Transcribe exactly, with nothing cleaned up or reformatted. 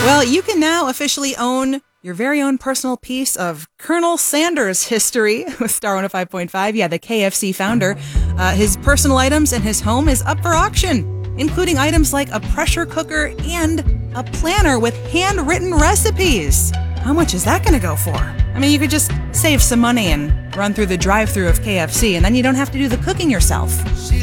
Well, you can now officially own your very own personal piece of Colonel Sanders history with Star one oh five point five. Yeah, the K F C founder. Uh, his personal items in his home is up for auction, including items like a pressure cooker and a planner with handwritten recipes. How much is that going to go for? I mean, you could just save some money and run through the drive-thru of K F C, and then you don't have to do the cooking yourself.